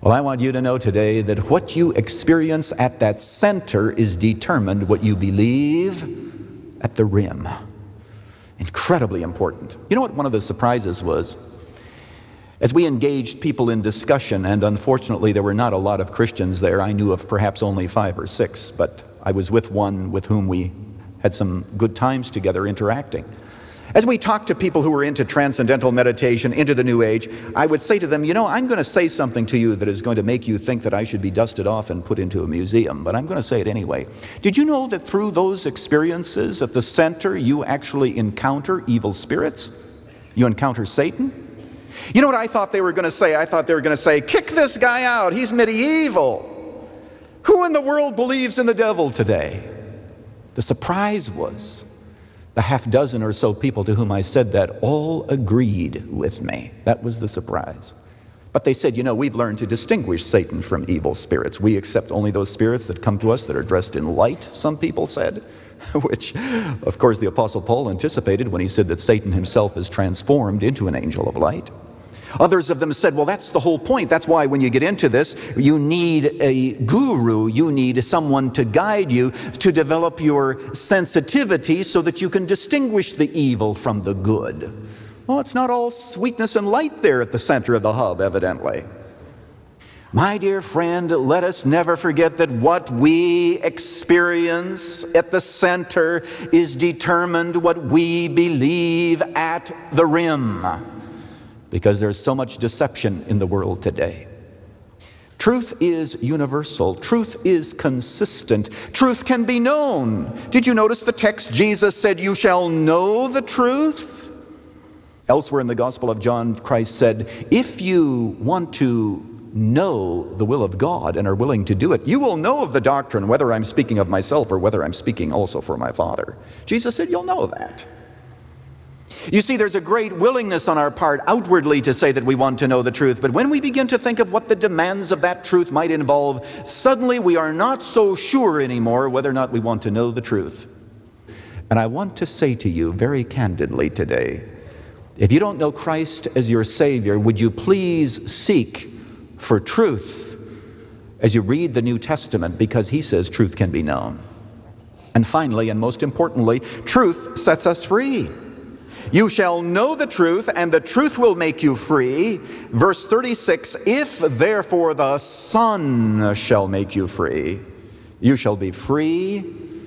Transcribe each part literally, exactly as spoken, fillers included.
Well, I want you to know today that what you experience at that center is determined what you believe at the rim. Incredibly important. You know what one of the surprises was? As we engaged people in discussion, and unfortunately there were not a lot of Christians there. I knew of perhaps only five or six, but I was with one with whom we had some good times together interacting. As we talked to people who were into transcendental meditation, into the New Age, I would say to them, you know, I'm going to say something to you that is going to make you think that I should be dusted off and put into a museum, but I'm going to say it anyway. Did you know that through those experiences at the center, you actually encounter evil spirits? You encounter Satan? You know what I thought they were going to say? I thought they were going to say, kick this guy out, he's medieval. Who in the world believes in the devil today? The surprise was the half dozen or so people to whom I said that all agreed with me. That was the surprise. But they said, you know, we've learned to distinguish Satan from evil spirits. We accept only those spirits that come to us that are dressed in light, some people said. Which, of course, the Apostle Paul anticipated when he said that Satan himself is transformed into an angel of light. Others of them said, well, that's the whole point. That's why when you get into this, you need a guru. You need someone to guide you to develop your sensitivity so that you can distinguish the evil from the good. Well, it's not all sweetness and light there at the center of the hub, evidently. My dear friend, let us never forget that what we experience at the center is determined what we believe at the rim. Because there's so much deception in the world today. Truth is universal. Truth is consistent. Truth can be known. Did you notice the text? Jesus said, you shall know the truth. Elsewhere in the Gospel of John, Christ said, if you want to know the will of God and are willing to do it, you will know of the doctrine, whether I'm speaking of myself or whether I'm speaking also for my Father. Jesus said, you'll know that. You see, there's a great willingness on our part outwardly to say that we want to know the truth, but when we begin to think of what the demands of that truth might involve, suddenly we are not so sure anymore whether or not we want to know the truth. And I want to say to you very candidly today, if you don't know Christ as your Savior, would you please seek for truth as you read the New Testament, because he says truth can be known. And finally, and most importantly, truth sets us free. You shall know the truth, and the truth will make you free. Verse thirty-six, if therefore the Son shall make you free, you shall be free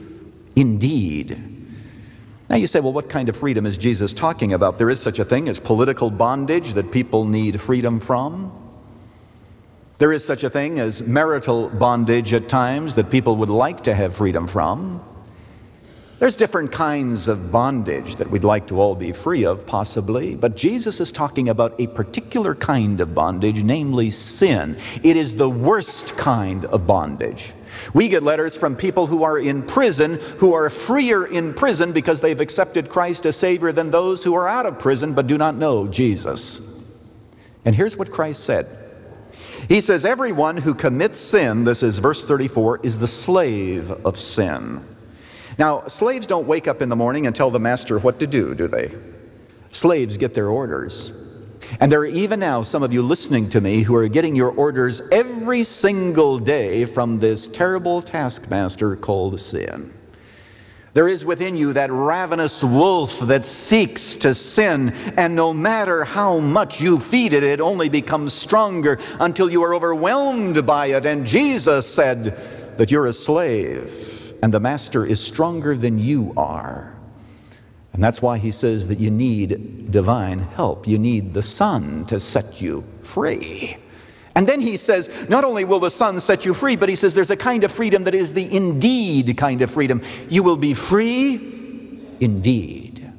indeed. Now you say, well, what kind of freedom is Jesus talking about? There is such a thing as political bondage that people need freedom from. There is such a thing as marital bondage at times that people would like to have freedom from. There's different kinds of bondage that we'd like to all be free of, possibly, but Jesus is talking about a particular kind of bondage, namely sin. It is the worst kind of bondage. We get letters from people who are in prison, who are freer in prison because they've accepted Christ as Savior than those who are out of prison but do not know Jesus. And here's what Christ said. He says, everyone who commits sin, this is verse thirty-four, is the slave of sin. Now, slaves don't wake up in the morning and tell the master what to do, do they? Slaves get their orders. And there are even now some of you listening to me who are getting your orders every single day from this terrible taskmaster called sin. There is within you that ravenous wolf that seeks to sin, and no matter how much you feed it, it only becomes stronger until you are overwhelmed by it. And Jesus said that you're a slave, and the master is stronger than you are. And that's why he says that you need divine help. You need the Son to set you free. And then he says, not only will the Son set you free, but he says there's a kind of freedom that is the indeed kind of freedom. You will be free indeed.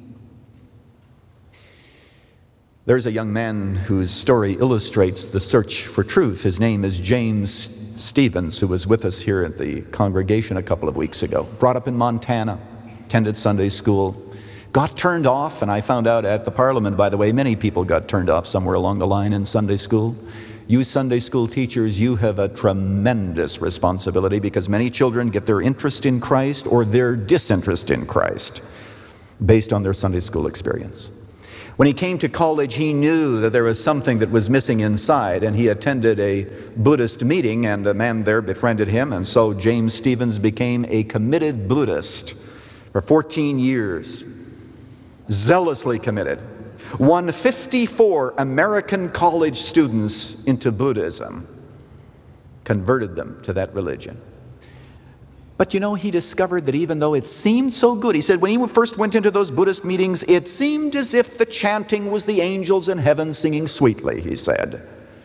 There's a young man whose story illustrates the search for truth. His name is James Stevens, who was with us here at the congregation a couple of weeks ago. Brought up in Montana, attended Sunday school, got turned off, and I found out at the Parliament, by the way, many people got turned off somewhere along the line in Sunday school. You Sunday school teachers, you have a tremendous responsibility because many children get their interest in Christ or their disinterest in Christ based on their Sunday school experience. When he came to college, he knew that there was something that was missing inside, and he attended a Buddhist meeting, and a man there befriended him, and so James Stevens became a committed Buddhist for fourteen years, zealously committed. Won fifty-four American college students into Buddhism, converted them to that religion. But you know, he discovered that even though it seemed so good, he said when he first went into those Buddhist meetings, it seemed as if the chanting was the angels in heaven singing sweetly, he said.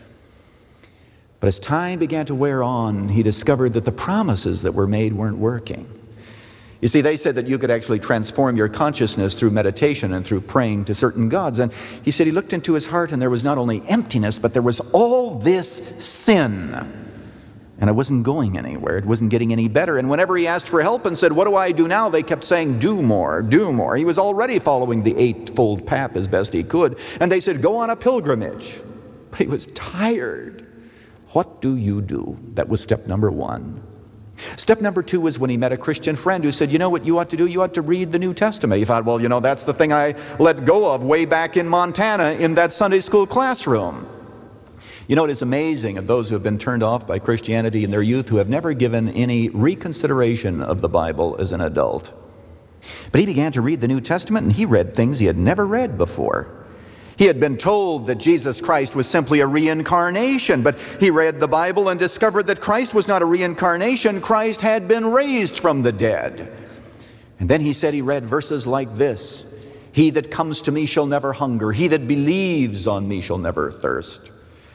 But as time began to wear on, he discovered that the promises that were made weren't working. You see, they said that you could actually transform your consciousness through meditation and through praying to certain gods. And he said he looked into his heart and there was not only emptiness, but there was all this sin. And it wasn't going anywhere. It wasn't getting any better. And whenever he asked for help and said, what do I do now? They kept saying, do more, do more. He was already following the eightfold path as best he could. And they said, go on a pilgrimage. But he was tired. What do you do? That was step number one. Step number two was when he met a Christian friend who said, you know what you ought to do? You ought to read the New Testament. He thought, well, you know, that's the thing I let go of way back in Montana in that Sunday school classroom. You know, it is amazing of those who have been turned off by Christianity in their youth who have never given any reconsideration of the Bible as an adult. But he began to read the New Testament and he read things he had never read before. He had been told that Jesus Christ was simply a reincarnation, but he read the Bible and discovered that Christ was not a reincarnation. Christ had been raised from the dead. And then he said he read verses like this, he that comes to me shall never hunger, he that believes on me shall never thirst.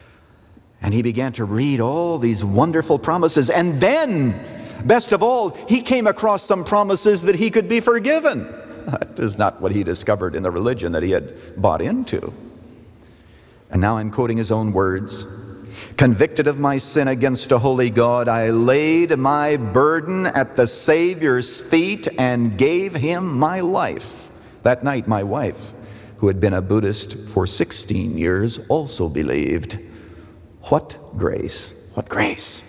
And he began to read all these wonderful promises. And then, best of all, he came across some promises that he could be forgiven. That is not what he discovered in the religion that he had bought into. And now I'm quoting his own words. Convicted of my sin against a holy God, I laid my burden at the Savior's feet and gave him my life. That night, my wife, who had been a Buddhist for sixteen years, also believed. What grace, what grace.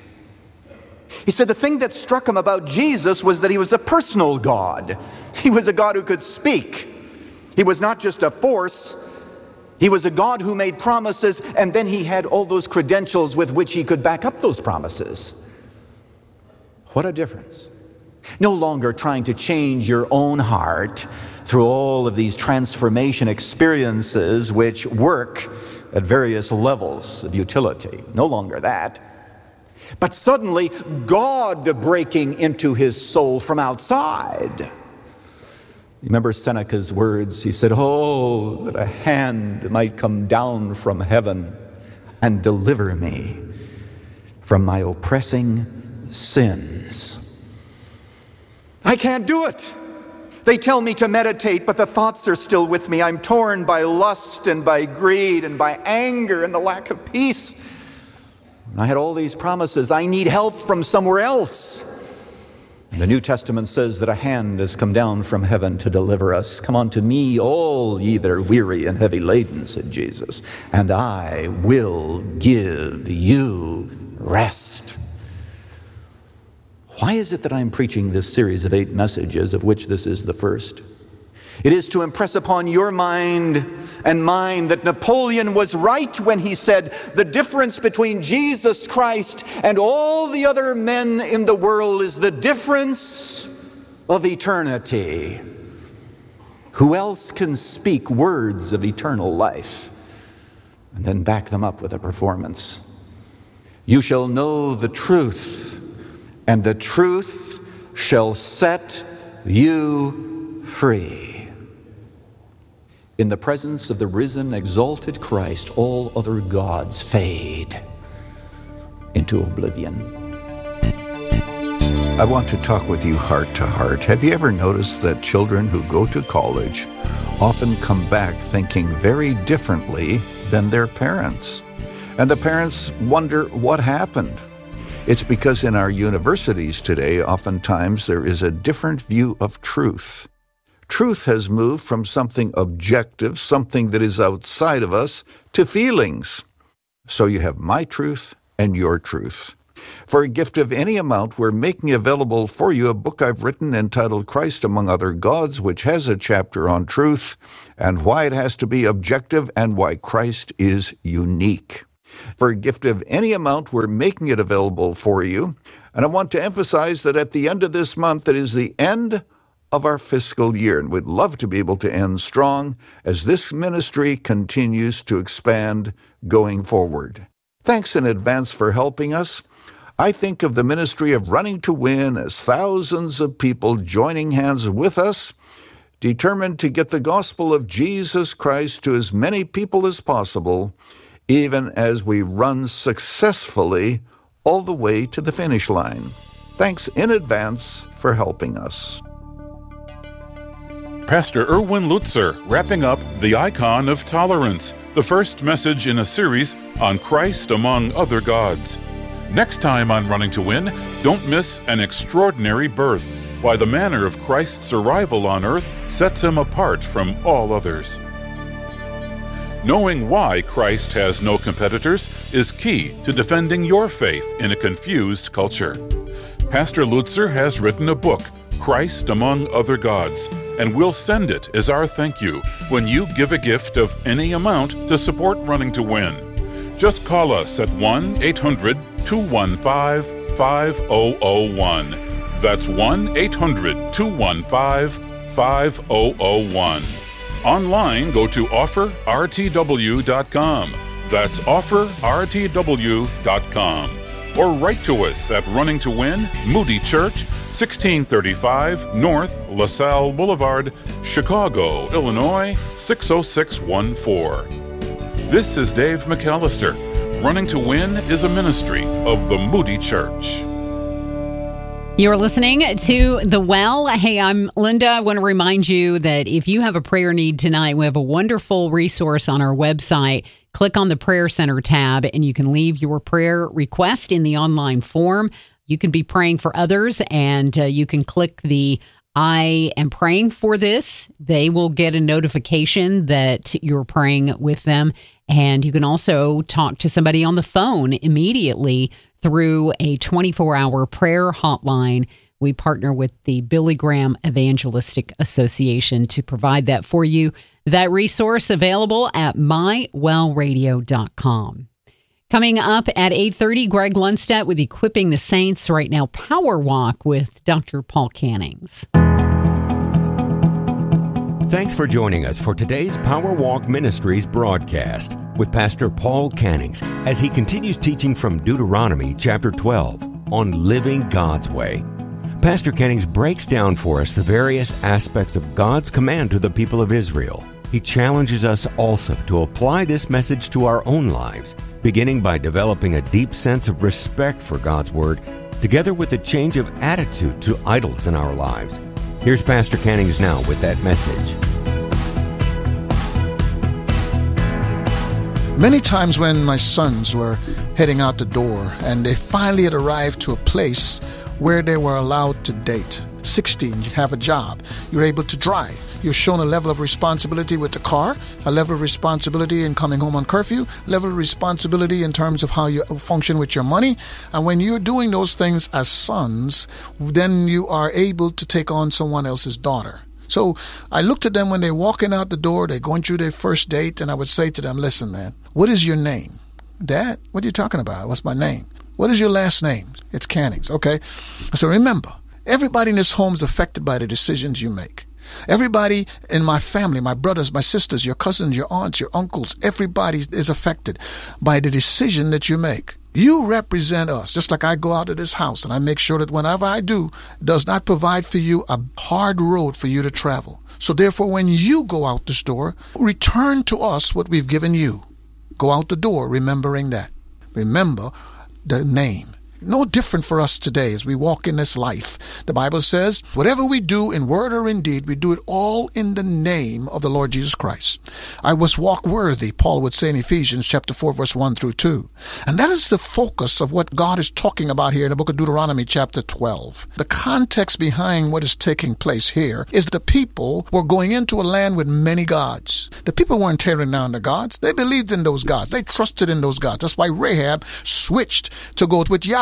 He said the thing that struck him about Jesus was that he was a personal God. He was a God who could speak. He was not just a force. He was a God who made promises, and then he had all those credentials with which he could back up those promises. What a difference. No longer trying to change your own heart through all of these transformation experiences which work at various levels of utility. No longer that. But suddenly, God breaking into his soul from outside. Remember Seneca's words? He said, oh, that a hand might come down from heaven and deliver me from my oppressing sins. I can't do it. They tell me to meditate, but the thoughts are still with me. I'm torn by lust and by greed and by anger and the lack of peace. I had all these promises. I need help from somewhere else. And the New Testament says that a hand has come down from heaven to deliver us. Come unto me, all ye that are weary and heavy laden, said Jesus, and I will give you rest. Why is it that I'm preaching this series of eight messages, of which this is the first? It is to impress upon your mind and mine that Napoleon was right when he said the difference between Jesus Christ and all the other men in the world is the difference of eternity. Who else can speak words of eternal life and then back them up with a performance? You shall know the truth, and the truth shall set you free. In the presence of the risen, exalted Christ, all other gods fade into oblivion. I want to talk with you heart to heart. Have you ever noticed that children who go to college often come back thinking very differently than their parents? And the parents wonder what happened. It's because in our universities today, oftentimes there is a different view of truth. Truth has moved from something objective, something that is outside of us, to feelings. So you have my truth and your truth. For a gift of any amount, we're making available for you a book I've written entitled Christ Among Other Gods, which has a chapter on truth and why it has to be objective and why Christ is unique. For a gift of any amount, we're making it available for you. And I want to emphasize that at the end of this month, it is the end of our fiscal year, and we'd love to be able to end strong as this ministry continues to expand going forward. Thanks in advance for helping us. I think of the ministry of Running to Win as thousands of people joining hands with us, determined to get the gospel of Jesus Christ to as many people as possible, even as we run successfully all the way to the finish line. Thanks in advance for helping us. Pastor Erwin Lutzer wrapping up The Icon of Tolerance, the first message in a series on Christ among other gods. Next time on Running to Win, don't miss An Extraordinary Birth, why the manner of Christ's arrival on earth sets him apart from all others. Knowing why Christ has no competitors is key to defending your faith in a confused culture. Pastor Lutzer has written a book, Christ Among Other Gods, and we'll send it as our thank you when you give a gift of any amount to support Running to Win. Just call us at one eight hundred two one five five zero zero one. That's one eight hundred two one five five zero zero one. Online, go to offer r t w dot com. That's offer r t w dot com. Or write to us at Running to Win, Moody Church, sixteen thirty-five North LaSalle Boulevard, Chicago, Illinois, six oh six one four. This is Dave McAllister. Running to Win is a ministry of the Moody Church. You're listening to The Well. Hey, I'm Linda. I want to remind you that if you have a prayer need tonight, we have a wonderful resource on our website. Click on the Prayer Center tab, and you can leave your prayer request in the online form. You can be praying for others, and uh, you can click the I am praying for this. They will get a notification that you're praying with them. And you can also talk to somebody on the phone immediately through a twenty-four hour prayer hotline. We partner with the Billy Graham Evangelistic Association to provide that for you. That resource available at my well radio dot com. Coming up at eight thirty, Greg Lundstedt with Equipping the Saints. Right now, Power Walk with Doctor Paul Cannings. Thanks for joining us for today's Power Walk Ministries broadcast with Pastor Paul Cannings as he continues teaching from Deuteronomy chapter twelve on living God's way. Pastor Cannings breaks down for us the various aspects of God's command to the people of Israel. He challenges us also to apply this message to our own lives, beginning by developing a deep sense of respect for God's Word, together with a change of attitude to idols in our lives. Here's Pastor Cannings now with that message. Many times when my sons were heading out the door and they finally had arrived to a place where they were allowed to date. sixteen, you have a job, you're able to drive. You're shown a level of responsibility with the car, a level of responsibility in coming home on curfew, a level of responsibility in terms of how you function with your money. And when you're doing those things as sons, then you are able to take on someone else's daughter. So I looked at them when they're walking out the door, they're going through their first date, and I would say to them, listen, man, what is your name? Dad, what are you talking about? What's my name? What is your last name? It's Cannings, okay? So remember, everybody in this home is affected by the decisions you make. Everybody in my family, my brothers, my sisters, your cousins, your aunts, your uncles, everybody is affected by the decision that you make. You represent us, just like I go out of this house and I make sure that whenever I do, it does not provide for you a hard road for you to travel. So therefore, when you go out the door, return to us what we've given you. Go out the door remembering that. Remember the name. No different for us today as we walk in this life. The Bible says, whatever we do in word or in deed, we do it all in the name of the Lord Jesus Christ. I was walk worthy, Paul would say in Ephesians chapter four, verse one through two. And that is the focus of what God is talking about here in the book of Deuteronomy chapter twelve. The context behind what is taking place here is the people were going into a land with many gods. The people weren't tearing down the gods. They believed in those gods. They trusted in those gods. That's why Rahab switched to go with Yahweh.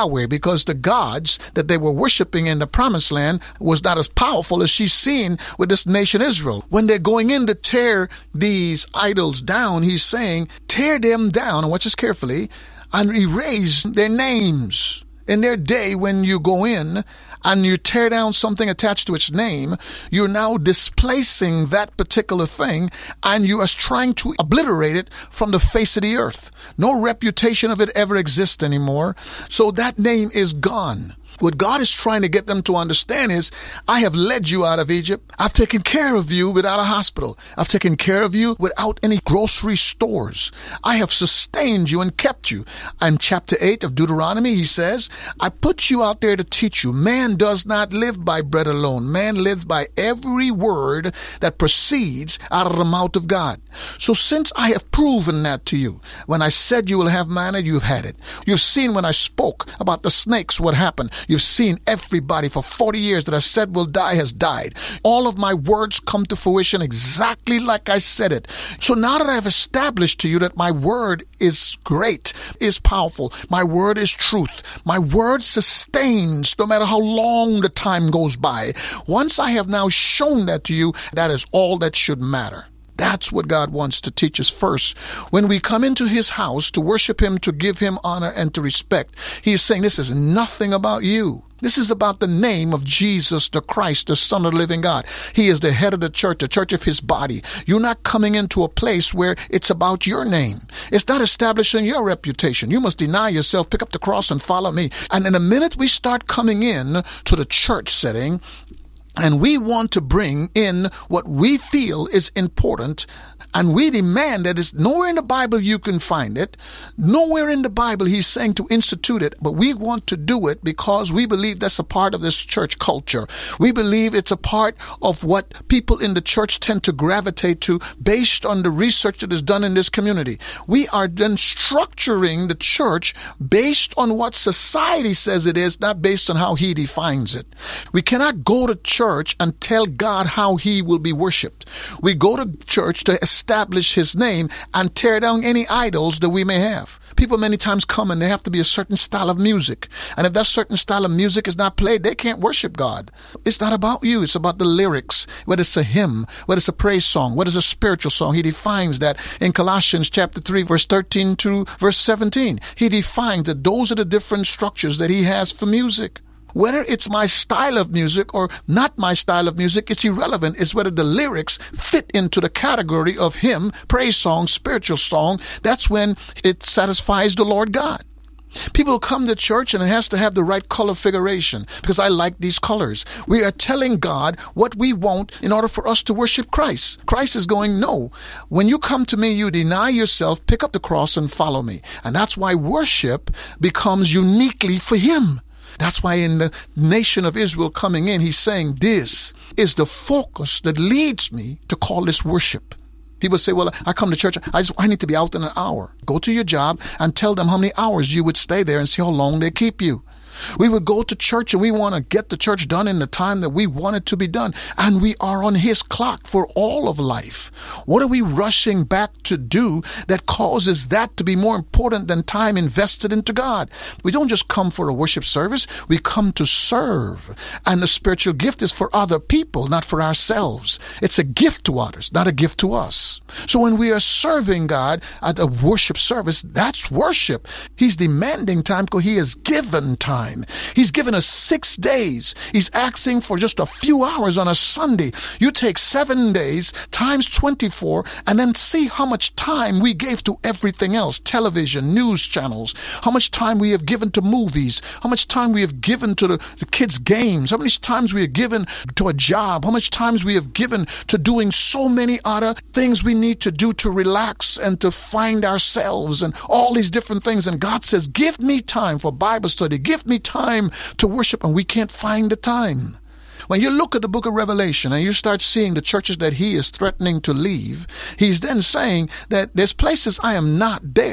Yahweh, because the gods that they were worshiping in the promised land was not as powerful as she's seen with this nation Israel. When they're going in to tear these idols down, he's saying, tear them down, and watch this carefully, and erase their names. In their day, when you go in and you tear down something attached to its name, you're now displacing that particular thing, and you are trying to obliterate it from the face of the earth. No reputation of it ever exists anymore. So that name is gone. What God is trying to get them to understand is, I have led you out of Egypt. I've taken care of you without a hospital. I've taken care of you without any grocery stores. I have sustained you and kept you. And chapter eight of Deuteronomy, he says, I put you out there to teach you. Man does not live by bread alone. Man lives by every word that proceeds out of the mouth of God. So since I have proven that to you, when I said you will have manna, you've had it. You've seen when I spoke about the snakes, what happened. You've seen everybody for forty years that I said will die has died. All of my words come to fruition exactly like I said it. So now that I've established to you that my word is great, is powerful, my word is truth, my word sustains no matter how long the time goes by. Once I have now shown that to you, that is all that should matter. That's what God wants to teach us first. When we come into his house to worship him, to give him honor and to respect, he is saying this is nothing about you. This is about the name of Jesus the Christ, the Son of the living God. He is the head of the church, the church of his body. You're not coming into a place where it's about your name. It's not establishing your reputation. You must deny yourself, pick up the cross and follow me. And in a minute we start coming in to the church setting, and we want to bring in what we feel is important, and we demand that it's nowhere in the Bible you can find it. Nowhere in the Bible he's saying to institute it, but we want to do it because we believe that's a part of this church culture. We believe it's a part of what people in the church tend to gravitate to based on the research that is done in this community. We are then structuring the church based on what society says it is, not based on how he defines it. We cannot go to church and tell God how he will be worshiped. We go to church to establish his name and tear down any idols that we may have. People many times come and they have to be a certain style of music. And if that certain style of music is not played, they can't worship God. It's not about you. It's about the lyrics, whether it's a hymn, whether it's a praise song, whether it's a spiritual song. He defines that in Colossians chapter three, verse thirteen to verse seventeen. He defines that those are the different structures that he has for music. Whether it's my style of music or not my style of music, it's irrelevant. It's whether the lyrics fit into the category of hymn, praise song, spiritual song. That's when it satisfies the Lord God. People come to church and it has to have the right color figuration because I like these colors. We are telling God what we want in order for us to worship Christ. Christ is going, no. When you come to me, you deny yourself, pick up the cross and follow me. And that's why worship becomes uniquely for him. That's why in the nation of Israel coming in, he's saying this is the focus that leads me to call this worship. People say, well, I come to church, I just I need to be out in an hour. Go to your job and tell them how many hours you would stay there and see how long they keep you. We would go to church and we want to get the church done in the time that we want it to be done. And we are on his clock for all of life. What are we rushing back to do that causes that to be more important than time invested into God? We don't just come for a worship service. We come to serve. And the spiritual gift is for other people, not for ourselves. It's a gift to others, not a gift to us. So when we are serving God at a worship service, that's worship. He's demanding time because he has given time. He's given us six days. He's asking for just a few hours on a Sunday. You take seven days times twenty-four and then see how much time we gave to everything else. Television, news channels, how much time we have given to movies, how much time we have given to the, the kids' games, how many times we have given to a job, how much times we have given to doing so many other things we need to do to relax and to find ourselves and all these different things. And God says, give me time for Bible study. Give me time to worship, and we can't find the time. When you look at the book of Revelation and you start seeing the churches that he is threatening to leave, he's then saying that there's places I am not there.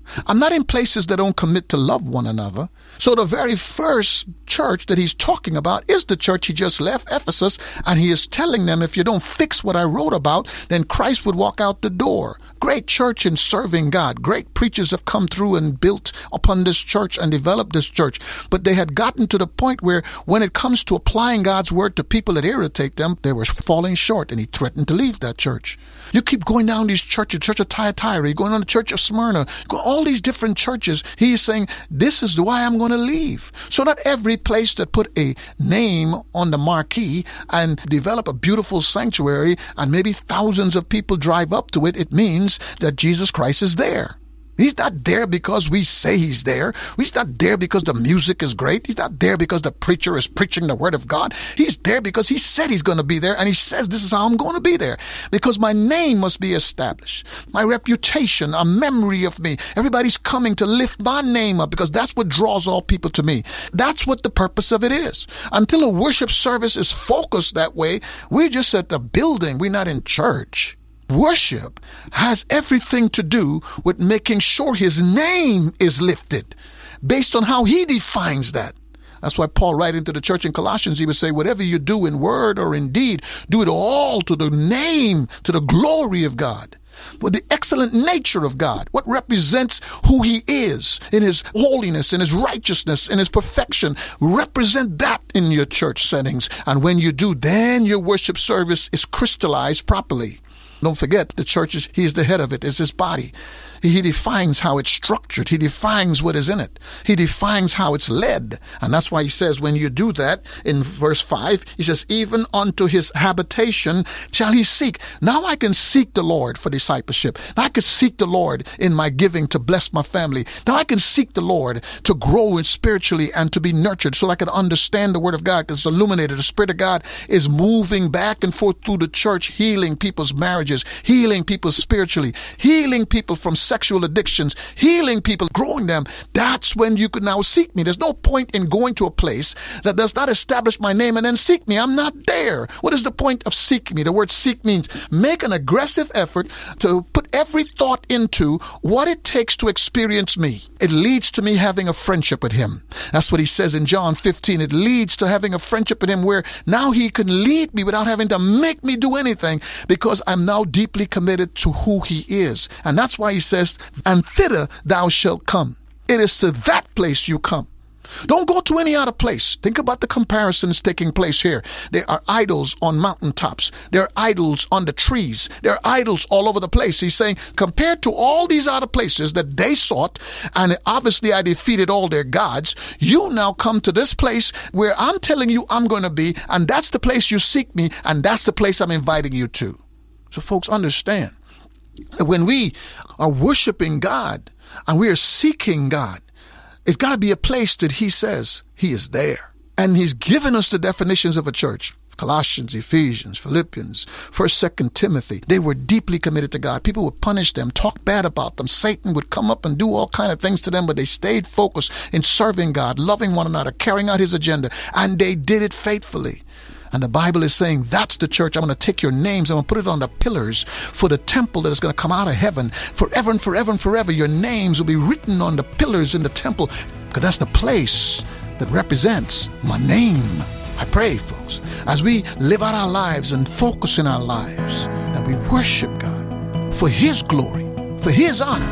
I'm not in places that don't commit to love one another. So the very first church that he's talking about is the church he just left, Ephesus, and he is telling them, if you don't fix what I wrote about, then Christ would walk out the door. Great church in serving God. Great preachers have come through and built upon this church and developed this church. But they had gotten to the point where when it comes to applying God's word to people that irritate them, they were falling short, and he threatened to leave that church. You keep going down these churches, Church of Thyatira, you're going on the Church of Smyrna, all these different churches. He's saying, this is why I'm going to leave. So not every place that put a name on the marquee and develop a beautiful sanctuary and maybe thousands of people drive up to it, it means that Jesus Christ is there. He's not there because we say he's there. He's not there because the music is great. He's not there because the preacher is preaching the word of God. He's there because he said he's going to be there, and he says this is how I'm going to be there. Because my name must be established. My reputation, a memory of me. Everybody's coming to lift my name up because that's what draws all people to me. That's what the purpose of it is. Until a worship service is focused that way, we're just at the building. We're not in church. Worship has everything to do with making sure his name is lifted based on how he defines that. That's why Paul, writing to the church in Colossians, he would say, whatever you do in word or in deed, do it all to the name, to the glory of God. With the excellent nature of God, what represents who he is in his holiness, in his righteousness, in his perfection. Represent that in your church settings. And when you do, then your worship service is crystallized properly. Don't forget, the church, is, he is the head of it. It's his body. He defines how it's structured. He defines what is in it. He defines how it's led. And that's why he says, when you do that, in verse five, he says, even unto his habitation shall he seek. Now I can seek the Lord for discipleship. Now I can seek the Lord in my giving to bless my family. Now I can seek the Lord to grow spiritually and to be nurtured so I can understand the word of God, because it's illuminated. The Spirit of God is moving back and forth through the church, healing people's marriages, healing people spiritually, healing people from sexual addictions, healing people, growing them. That's when you could now seek me. There's no point in going to a place that does not establish my name and then seek me. I'm not there. What is the point of seeking me? The word seek means make an aggressive effort to put every thought into what it takes to experience me. It leads to me having a friendship with him. That's what he says in John fifteen. It leads to having a friendship with him where now he can lead me without having to make me do anything, because I'm now deeply committed to who he is. And that's why he says, and thither thou shalt come. It is to that place you come. Don't go to any other place. Think about the comparisons taking place here. There are idols on mountaintops. There are idols on the trees. There are idols all over the place. He's saying, compared to all these other places that they sought, and obviously I defeated all their gods, you now come to this place where I'm telling you I'm going to be, and that's the place you seek me, and that's the place I'm inviting you to. So folks, understand, when we are worshiping God and we are seeking God, it's got to be a place that he says he is there. And he's given us the definitions of a church. Colossians, Ephesians, Philippians, First, Second Timothy. They were deeply committed to God. People would punish them, talk bad about them. Satan would come up and do all kind of things to them, but they stayed focused in serving God, loving one another, carrying out his agenda, and they did it faithfully. And the Bible is saying, that's the church. I'm going to take your names. I'm going to put it on the pillars for the temple that is going to come out of heaven. Forever and forever and forever, your names will be written on the pillars in the temple, because that's the place that represents my name. I pray, folks, as we live out our lives and focus in our lives, that we worship God for his glory, for his honor.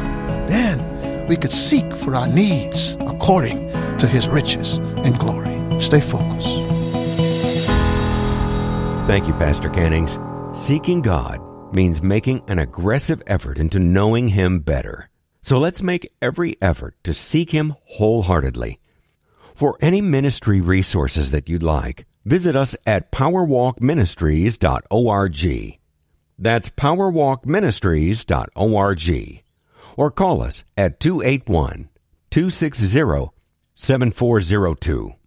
Then we could seek for our needs according to his riches and glory. Stay focused. Thank you, Pastor Cannings. Seeking God means making an aggressive effort into knowing him better. So let's make every effort to seek him wholeheartedly. For any ministry resources that you'd like, visit us at power walk ministries dot org. That's power walk ministries dot org. Or call us at two eight one, two six zero, seven four zero two.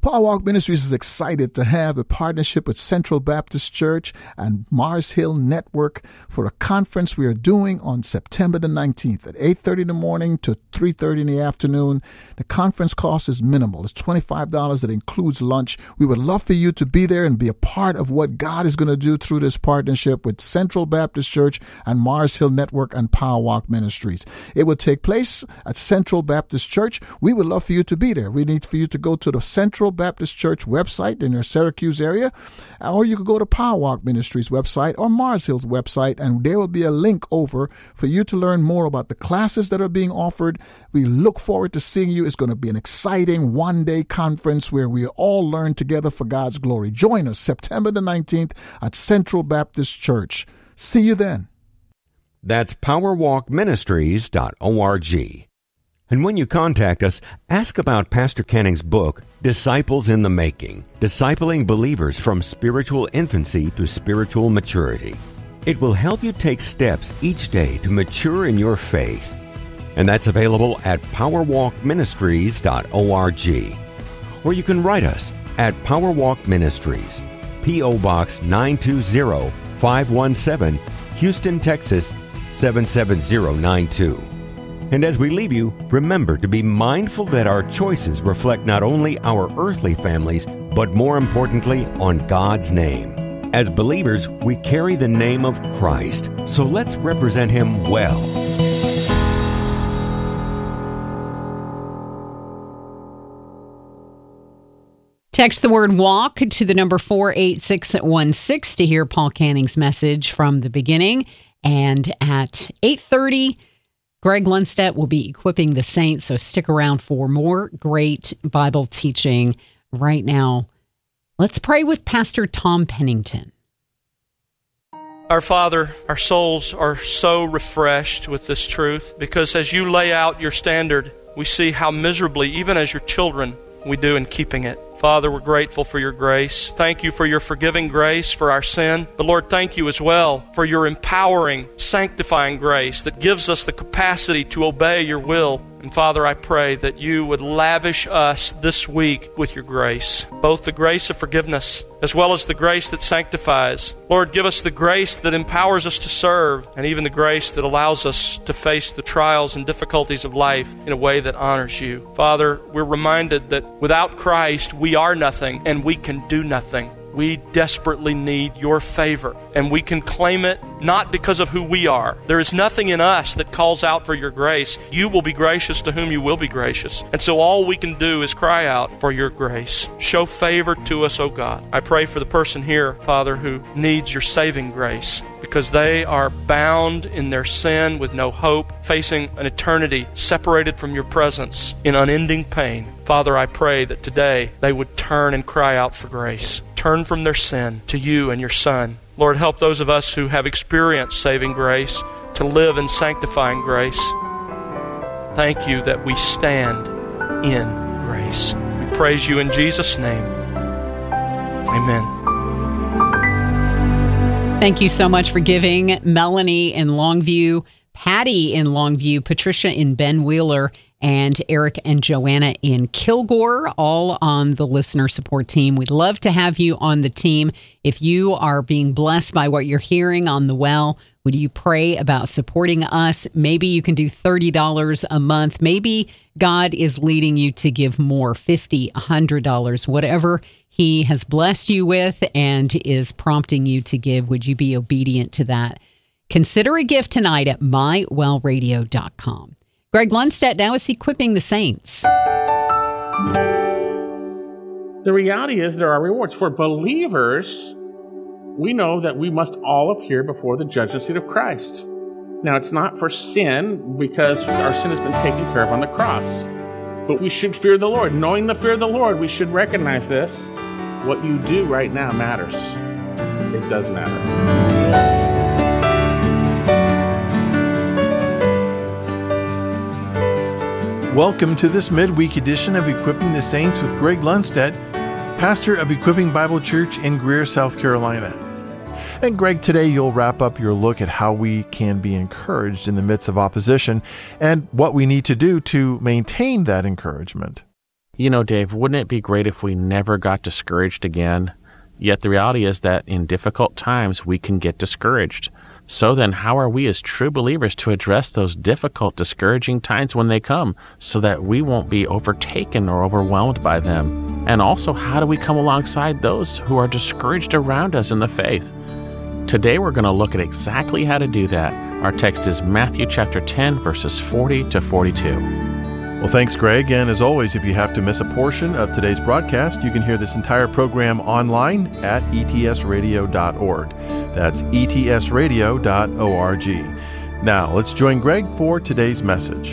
Power Walk Ministries is excited to have a partnership with Central Baptist Church and Mars Hill Network for a conference we are doing on September the nineteenth at eight thirty in the morning to three thirty in the afternoon. The conference cost is minimal. It's twenty-five dollars. That includes lunch. We would love for you to be there and be a part of what God is going to do through this partnership with Central Baptist Church and Mars Hill Network and Power Walk Ministries. It will take place at Central Baptist Church. We would love for you to be there. We need for you to go to the Central Baptist Church website in your Syracuse area, or you could go to Power Walk Ministries website or Mars Hill's website, and there will be a link over for you to learn more about the classes that are being offered. We look forward to seeing you. It's going to be an exciting one-day conference where we all learn together for God's glory. Join us September the nineteenth at Central Baptist Church. See you then. That's power walk ministries dot org. And when you contact us, ask about Pastor Canning's book, Disciples in the Making, Discipling Believers from Spiritual Infancy to Spiritual Maturity. It will help you take steps each day to mature in your faith. And that's available at power walk ministries dot org. Or you can write us at Powerwalk Ministries, P O. Box nine two zero, five one seven, Houston, Texas seven seven zero nine two. And as we leave you, remember to be mindful that our choices reflect not only our earthly families, but more importantly, on God's name. As believers, we carry the name of Christ, so let's represent Him well. Text the word walk to the number four eight six one six to hear Paul Canning's message from the beginning. And at eight thirty, Greg Lundstedt will be equipping the saints, so stick around for more great Bible teaching. Right now, let's pray with Pastor Tom Pennington. Our Father, our souls are so refreshed with this truth because as you lay out your standard, we see how miserably, even as your children, we do in keeping it. Father, we're grateful for your grace. Thank you for your forgiving grace for our sin. But Lord, thank you as well for your empowering, sanctifying grace that gives us the capacity to obey your will. And Father, I pray that you would lavish us this week with your grace, both the grace of forgiveness as well as the grace that sanctifies. Lord, give us the grace that empowers us to serve and even the grace that allows us to face the trials and difficulties of life in a way that honors you. Father, we're reminded that without Christ, we are nothing and we can do nothing. We desperately need your favor, and we can claim it not because of who we are. There is nothing in us that calls out for your grace. You will be gracious to whom you will be gracious. And so all we can do is cry out for your grace. Show favor to us, O God. I pray for the person here, Father, who needs your saving grace because they are bound in their sin with no hope, facing an eternity separated from your presence in unending pain. Father, I pray that today they would turn and cry out for grace. Turn from their sin to you and your Son. Lord, help those of us who have experienced saving grace to live in sanctifying grace. Thank you that we stand in grace. We praise you in Jesus' name. Amen. Thank you so much for giving. Melanie in Longview, Patty in Longview, Patricia in Ben Wheeler, and Eric and Joanna in Kilgore, all on the listener support team. We'd love to have you on the team. If you are being blessed by what you're hearing on The Well, would you pray about supporting us? Maybe you can do thirty dollars a month. Maybe God is leading you to give more, fifty dollars, one hundred dollars, whatever He has blessed you with and is prompting you to give. Would you be obedient to that? Consider a gift tonight at my well radio dot com. Greg Lundstedt now is equipping the saints. The reality is there are rewards. For believers, we know that we must all appear before the judgment seat of Christ. Now, it's not for sin because our sin has been taken care of on the cross. But we should fear the Lord. Knowing the fear of the Lord, we should recognize this. What you do right now matters. It does matter. Welcome to this midweek edition of Equipping the Saints with Greg Lundstedt, pastor of Equipping Bible Church in Greer, South Carolina. And Greg, today you'll wrap up your look at how we can be encouraged in the midst of opposition and what we need to do to maintain that encouragement. You know, Dave, wouldn't it be great if we never got discouraged again? Yet the reality is that in difficult times, we can get discouraged. So then, how are we as true believers to address those difficult, discouraging times when they come so that we won't be overtaken or overwhelmed by them? And also, how do we come alongside those who are discouraged around us in the faith? Today, we're going to look at exactly how to do that. Our text is Matthew chapter ten, verses forty to forty-two. Well, thanks, Greg. And as always, if you have to miss a portion of today's broadcast, you can hear this entire program online at E T S radio dot org. That's E T S radio dot org. Now, let's join Greg for today's message.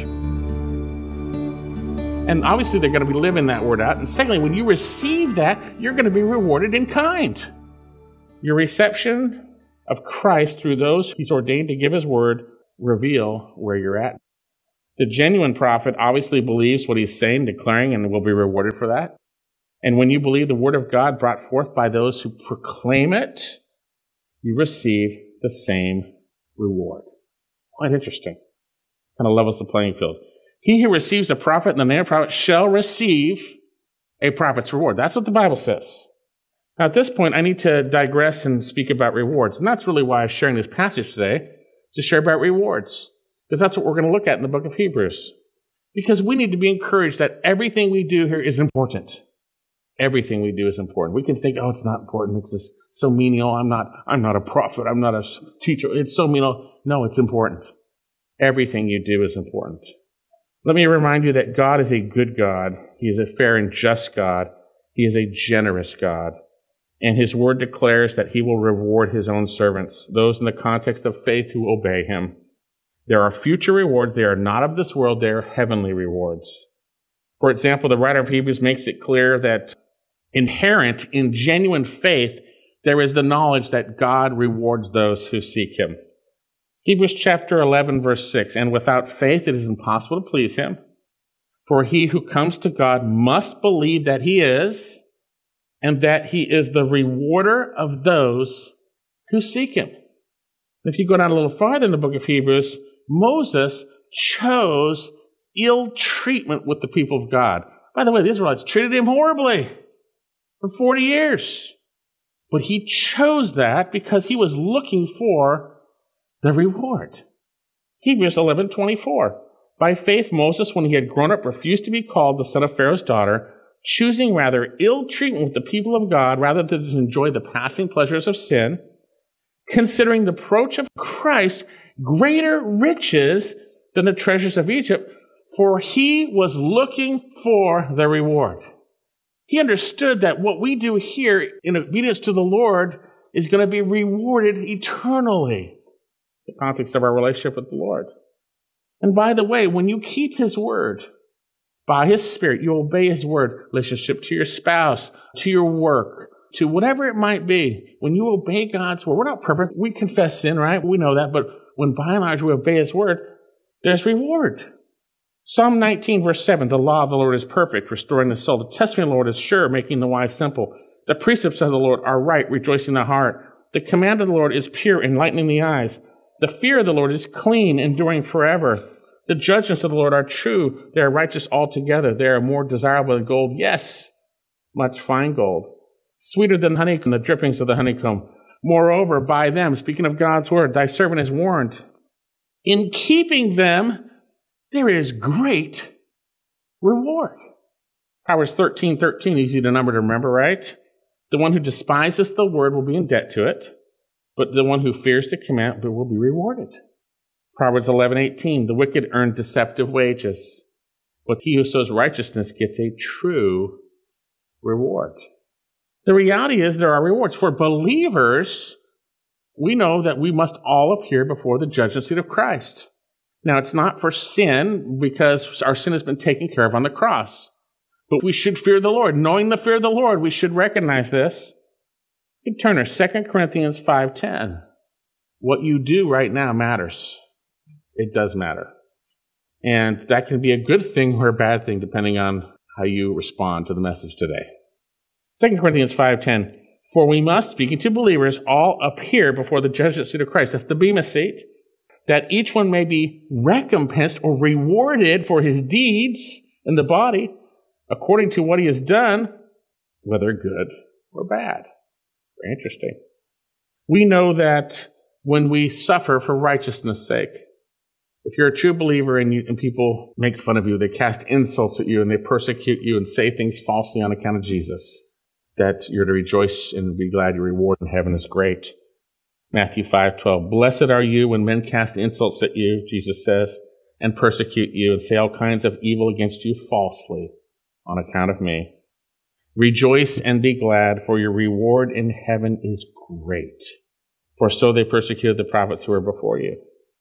And obviously, they're going to be living that word out. And secondly, when you receive that, you're going to be rewarded in kind. Your reception of Christ through those He's ordained to give His word reveal where you're at. The genuine prophet obviously believes what he's saying, declaring, and will be rewarded for that. And when you believe the word of God brought forth by those who proclaim it, you receive the same reward. Quite interesting. Kind of levels the playing field. He who receives a prophet in the name of prophet shall receive a prophet's reward. That's what the Bible says. Now, at this point, I need to digress and speak about rewards. And that's really why I'm sharing this passage today, to share about rewards. Because that's what we're going to look at in the book of Hebrews. Because we need to be encouraged that everything we do here is important. Everything we do is important. We can think, oh, it's not important. It's just so menial. I'm not, I'm not a prophet. I'm not a teacher. It's so menial. No, it's important. Everything you do is important. Let me remind you that God is a good God. He is a fair and just God. He is a generous God. And His word declares that He will reward His own servants, those in the context of faith who obey Him. There are future rewards. They are not of this world. They are heavenly rewards. For example, the writer of Hebrews makes it clear that inherent in genuine faith, there is the knowledge that God rewards those who seek Him. Hebrews chapter eleven, verse six, and without faith it is impossible to please Him. For he who comes to God must believe that He is, and that He is the rewarder of those who seek Him. If you go down a little farther in the book of Hebrews, Moses chose ill treatment with the people of God. By the way, the Israelites treated him horribly for forty years. But he chose that because he was looking for the reward. Hebrews eleven twenty-four. By faith, Moses, when he had grown up, refused to be called the son of Pharaoh's daughter, choosing rather ill treatment with the people of God rather than to enjoy the passing pleasures of sin, considering the approach of Christ greater riches than the treasures of Egypt, for he was looking for the reward. He understood that what we do here in obedience to the Lord is going to be rewarded eternally. The context of our relationship with the Lord. And by the way, when you keep His word, by His Spirit, you obey His word, relationship to your spouse, to your work, to whatever it might be. When you obey God's word, we're not perfect. We confess sin, right? We know that. But when by and large we obey His word, there's reward. Psalm nineteen, verse seven, the law of the Lord is perfect, restoring the soul. The testimony of the Lord is sure, making the wise simple. The precepts of the Lord are right, rejoicing the heart. The command of the Lord is pure, enlightening the eyes. The fear of the Lord is clean, enduring forever. The judgments of the Lord are true. They are righteous altogether. They are more desirable than gold. Yes, much fine gold. Sweeter than honeycomb, the drippings of the honeycomb. Moreover, by them, speaking of God's word, thy servant is warned. In keeping them, there is great reward. Proverbs thirteen thirteen, easy to number to remember, right? The one who despises the word will be in debt to it, but the one who fears the command will be rewarded. Proverbs eleven eighteen, the wicked earn deceptive wages, but he who sows righteousness gets a true reward. The reality is there are rewards. For believers, we know that we must all appear before the judgment seat of Christ. Now, it's not for sin because our sin has been taken care of on the cross. But we should fear the Lord. Knowing the fear of the Lord, we should recognize this. You turn to Second Corinthians five ten. What you do right now matters. It does matter. And that can be a good thing or a bad thing depending on how you respond to the message today. Second Corinthians five ten. For we must, speaking to believers, all appear before the judgment seat of Christ. That's the Bema seat. That each one may be recompensed or rewarded for his deeds in the body according to what he has done, whether good or bad. Very interesting. We know that when we suffer for righteousness' sake, if you're a true believer and, you, and people make fun of you, they cast insults at you and they persecute you and say things falsely on account of Jesus, that you're to rejoice and be glad your reward in heaven is great. Matthew five twelve, blessed are you when men cast insults at you, Jesus says, and persecute you and say all kinds of evil against you falsely on account of me. Rejoice and be glad, for your reward in heaven is great. For so they persecuted the prophets who were before you.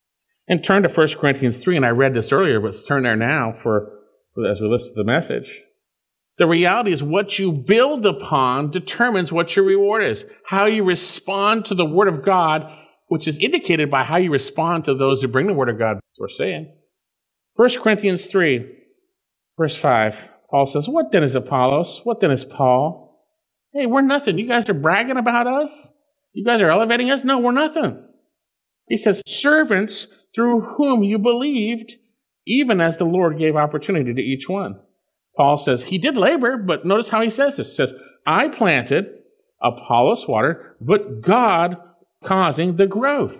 And turn to First Corinthians three, and I read this earlier, but let's turn there now for, for as we listen to the message. The reality is what you build upon determines what your reward is. How you respond to the Word of God, which is indicated by how you respond to those who bring the Word of God, as we're saying. First Corinthians three, verse five, Paul says, what then is Apollos? What then is Paul? Hey, we're nothing. You guys are bragging about us? You guys are elevating us? No, we're nothing. He says, servants through whom you believed, even as the Lord gave opportunity to each one. Paul says he did labor, but notice how he says this. He says, I planted, Apollos watered, but God causing the growth.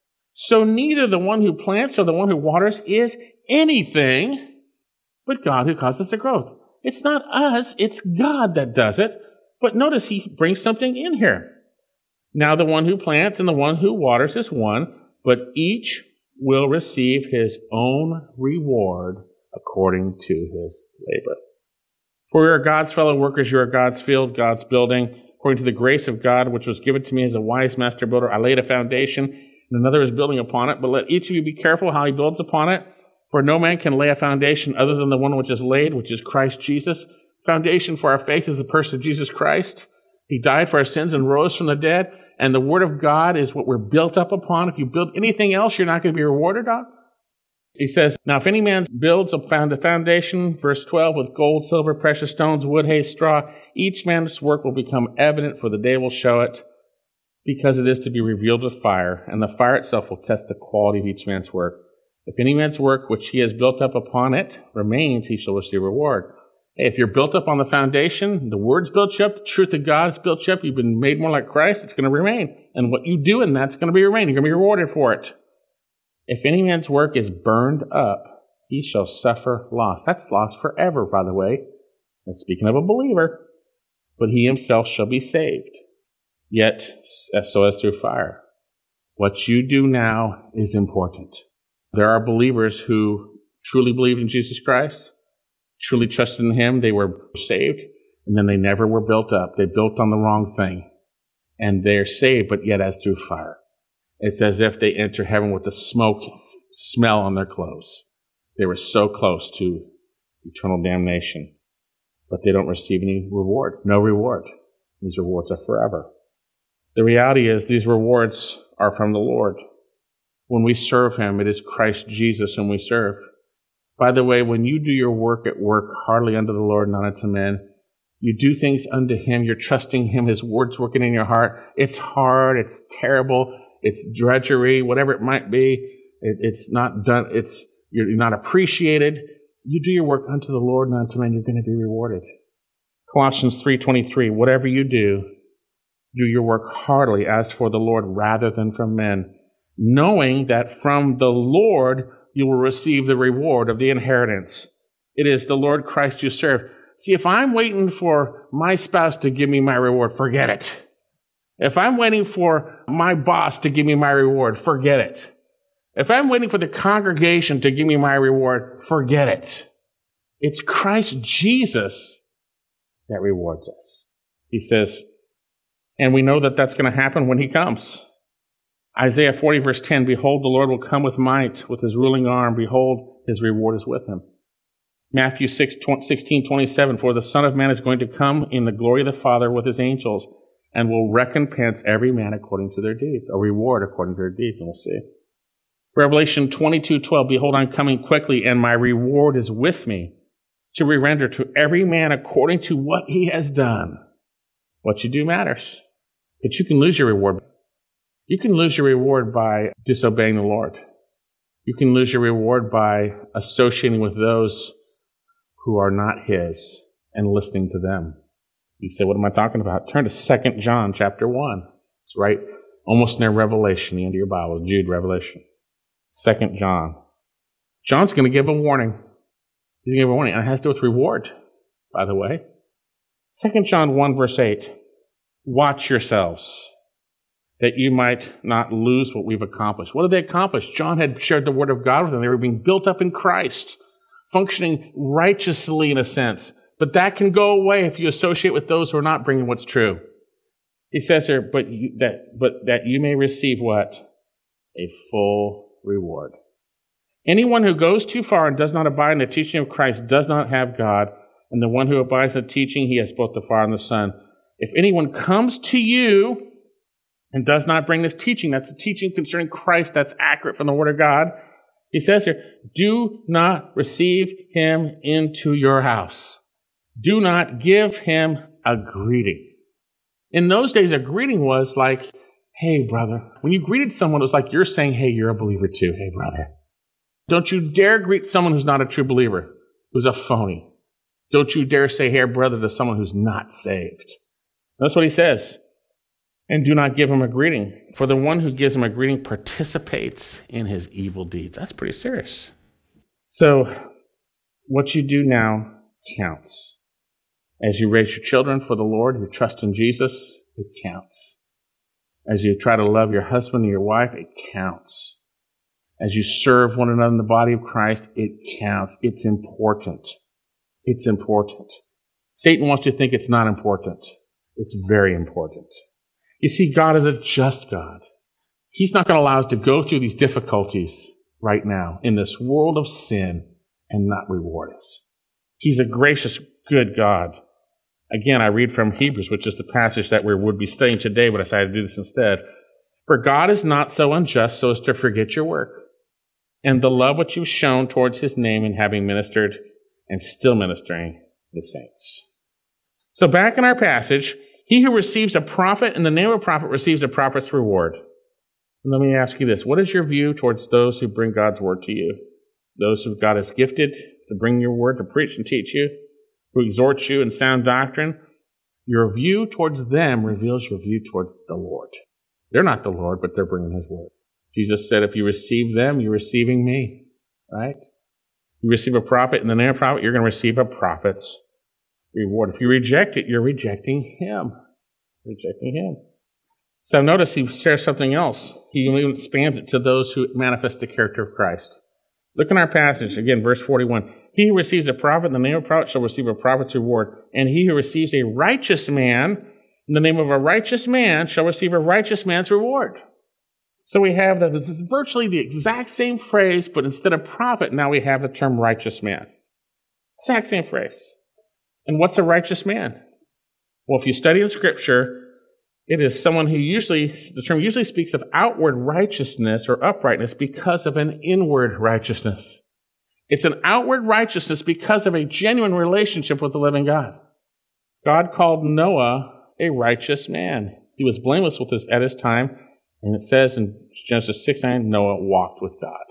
So neither the one who plants or the one who waters is anything, but God who causes the growth. It's not us, it's God that does it. But notice he brings something in here. Now the one who plants and the one who waters is one, but each will receive his own reward according to his labor. For you are God's fellow workers, you are God's field, God's building. According to the grace of God, which was given to me as a wise master builder, I laid a foundation, and another is building upon it. But let each of you be careful how he builds upon it. For no man can lay a foundation other than the one which is laid, which is Christ Jesus. Foundation for our faith is the person of Jesus Christ. He died for our sins and rose from the dead. And the Word of God is what we're built up upon. If you build anything else, you're not going to be rewarded on. He says, now if any man builds upon the foundation, verse twelve, with gold, silver, precious stones, wood, hay, straw, each man's work will become evident, for the day will show it, because it is to be revealed with fire, and the fire itself will test the quality of each man's work. If any man's work which he has built up upon it remains, he shall receive reward. Hey, if you're built up on the foundation, the Word's built you up, the truth of God's built you up, you've been made more like Christ, it's going to remain. And what you do in that's going to be remain. You're going to be rewarded for it. If any man's work is burned up, he shall suffer loss. That's loss forever, by the way. And speaking of a believer, but he himself shall be saved, yet so as through fire. What you do now is important. There are believers who truly believed in Jesus Christ, truly trusted in him. They were saved, and then they never were built up. They built on the wrong thing. And they're saved, but yet as through fire. It's as if they enter heaven with the smoke smell on their clothes. They were so close to eternal damnation, but they don't receive any reward. No reward. These rewards are forever. The reality is these rewards are from the Lord. When we serve him, it is Christ Jesus whom we serve. By the way, when you do your work at work, heartily unto the Lord, not unto men, you do things unto him, you're trusting him, his word's working in your heart. It's hard, it's terrible, it's drudgery, whatever it might be. It, it's not done, it's you're not appreciated. You do your work unto the Lord, not unto men, you're going to be rewarded. Colossians three twenty-three, whatever you do, do your work heartily as for the Lord rather than from men, knowing that from the Lord you will receive the reward of the inheritance. It is the Lord Christ you serve. See, if I'm waiting for my spouse to give me my reward, forget it. If I'm waiting for my boss to give me my reward, forget it. If I'm waiting for the congregation to give me my reward, forget it. It's Christ Jesus that rewards us. He says, and we know that that's going to happen when he comes. Isaiah forty verse ten, behold, the Lord will come with might, with his ruling arm. Behold, his reward is with him. Matthew sixteen twenty-seven, for the Son of Man is going to come in the glory of the Father with his angels, and will recompense every man according to their deeds, a reward according to their deeds, and we'll see. Revelation twenty-two twelve, behold, I'm coming quickly, and my reward is with me, to re-render to every man according to what he has done. What you do matters. But you can lose your reward. You can lose your reward by disobeying the Lord. You can lose your reward by associating with those who are not his and listening to them. You say, what am I talking about? Turn to Second John chapter one. It's right almost near Revelation, the end of your Bible, Jude, Revelation. Second John. John's going to give a warning. He's going to give a warning. And it has to do with reward, by the way. Second John one, verse eight. Watch yourselves, that you might not lose what we've accomplished. What did they accomplish? John had shared the word of God with them. They were being built up in Christ, functioning righteously in a sense. But that can go away if you associate with those who are not bringing what's true. He says here, but you, that, but that you may receive what? A full reward. Anyone who goes too far and does not abide in the teaching of Christ does not have God, and the one who abides in the teaching, he has both the Father and the Son. If anyone comes to you and does not bring this teaching, that's the teaching concerning Christ that's accurate from the Word of God, he says here, do not receive him into your house. Do not give him a greeting. In those days, a greeting was like, hey, brother. When you greeted someone, it was like you're saying, hey, you're a believer too. Hey, brother. Don't you dare greet someone who's not a true believer, who's a phony. Don't you dare say, hey, brother, to someone who's not saved. That's what he says. And do not give him a greeting, for the one who gives him a greeting participates in his evil deeds. That's pretty serious. So what you do now counts. As you raise your children for the Lord, you trust in Jesus, it counts. As you try to love your husband and your wife, it counts. As you serve one another in the body of Christ, it counts. It's important. It's important. Satan wants you to think it's not important. It's very important. You see, God is a just God. He's not going to allow us to go through these difficulties right now in this world of sin and not reward us. He's a gracious, good God. Again, I read from Hebrews, which is the passage that we would be studying today, but I decided to do this instead. For God is not so unjust so as to forget your work and the love which you've shown towards his name in having ministered and still ministering the saints. So back in our passage, he who receives a prophet in the name of a prophet receives a prophet's reward. And let me ask you this. What is your view towards those who bring God's word to you? Those who God has gifted to bring your word, to preach and teach you, who exhort you in sound doctrine? Your view towards them reveals your view towards the Lord. They're not the Lord, but they're bringing his word. Jesus said, if you receive them, you're receiving me, right? You receive a prophet in the name of a prophet, you're going to receive a prophet's reward. If you reject it, you're rejecting him. Rejecting him. So notice he says something else. He even expands it to those who manifest the character of Christ. Look in our passage, again, verse forty-one. He who receives a prophet in the name of a prophet shall receive a prophet's reward. And he who receives a righteous man in the name of a righteous man shall receive a righteous man's reward. So we have that. This is virtually the exact same phrase, but instead of prophet, now we have the term righteous man. Exact same phrase. And what's a righteous man? Well, if you study in Scripture, it is someone who usually, the term usually speaks of outward righteousness or uprightness because of an inward righteousness. It's an outward righteousness because of a genuine relationship with the living God. God called Noah a righteous man. He was blameless with his, at his time, and it says in Genesis six nine, Noah walked with God.